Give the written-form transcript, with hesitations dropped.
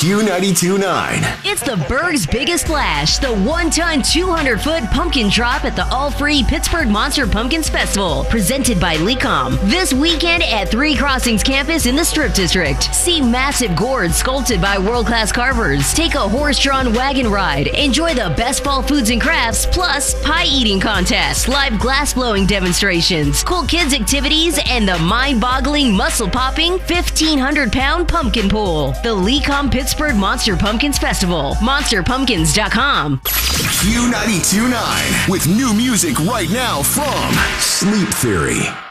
Q92.9. It's the Berg's Biggest Splash, the 1-ton, 200-foot pumpkin drop at the all-free Pittsburgh Monster Pumpkins Festival, presented by Lecom. This weekend at Three Crossings campus in the Strip District. See massive gourds sculpted by world-class carvers. Take a horse-drawn wagon ride. Enjoy the best fall foods and crafts, plus pie-eating contests, live glass-blowing demonstrations, cool kids activities, and the mind-boggling, muscle-popping 1,500-pound pumpkin pool. The Lecom Pittsburgh Monster Pumpkins Festival. MonsterPumpkins.com. Q92.9 with new music right now from Sleep Theory.